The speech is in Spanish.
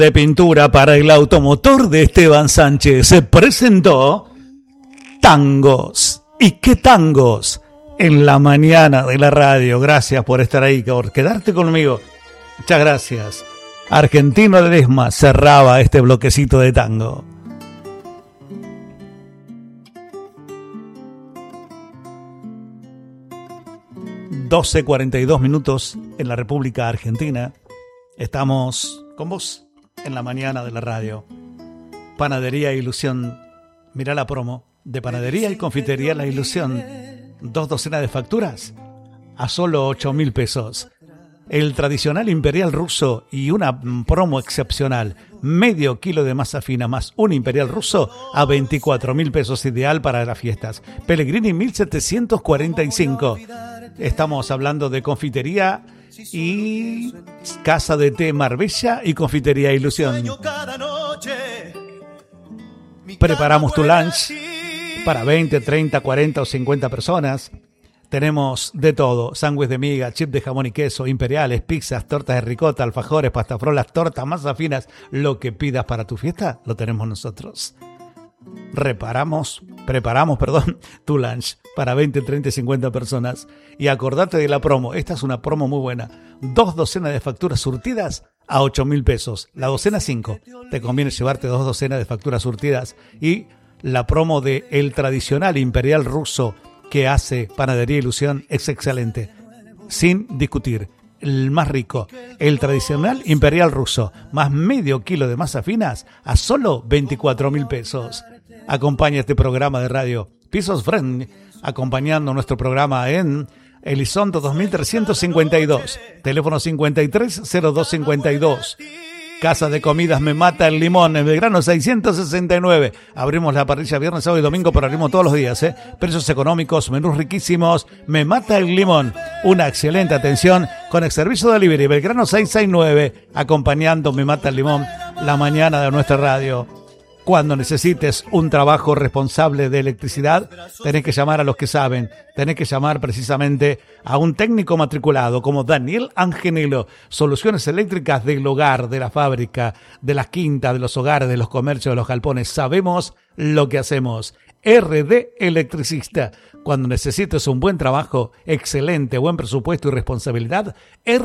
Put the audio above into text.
De pintura para el automotor de Esteban Sánchez se presentó Tangos. ¿Y qué tangos? En la mañana de la radio. Gracias por estar ahí, por quedarte conmigo. Muchas gracias. Argentino Ledesma cerraba este bloquecito de tango. (12:42) en la República Argentina. Estamos con vos en la mañana de la radio. Panadería Ilusión. Mirá la promo de Panadería y Confitería La Ilusión. 2 docenas de facturas a solo 8.000 pesos. El tradicional imperial ruso y una promo excepcional. Medio kilo de masa fina más un imperial ruso a 24.000 pesos, ideal para las fiestas. Pellegrini 1745. Estamos hablando de confitería y Casa de Té Marbella y Confitería Ilusión. Preparamos tu lunch para 20, 30, 40 o 50 personas. Tenemos de todo: sándwich de miga, chip de jamón y queso, imperiales, pizzas, tortas de ricota, alfajores, pastafrolas, tortas, masas finas. Lo que pidas para tu fiesta, lo tenemos nosotros. Preparamos tu lunch para 20, 30 y 50 personas. Y acordate de la promo. Esta es una promo muy buena. 2 docenas de facturas surtidas a 8.000 pesos. La docena 5. Te conviene llevarte 2 docenas de facturas surtidas. Y la promo de el tradicional imperial ruso que hace Panadería Ilusión es excelente. Sin discutir. El más rico, el tradicional imperial ruso, más medio kilo de masa finas a solo 24.000 pesos. Acompaña este programa de radio Pisos Friend, acompañando nuestro programa en Elizondo 2352, teléfono 530252. Casa de Comidas Me Mata el Limón, en Belgrano 669. Abrimos la parrilla viernes, sábado y domingo, pero abrimos todos los días, Precios económicos, menús riquísimos. Me Mata el Limón. Una excelente atención con el servicio de delivery. Belgrano 669, acompañando Me Mata el Limón, la mañana de nuestra radio. Cuando necesites un trabajo responsable de electricidad, tenés que llamar a los que saben. Tenés que llamar precisamente a un técnico matriculado como Daniel Angenelo. Soluciones eléctricas del hogar, de la fábrica, de las quintas, de los hogares, de los comercios, de los galpones. Sabemos lo que hacemos. RD Electricista. Cuando necesites un buen trabajo, excelente, buen presupuesto y responsabilidad,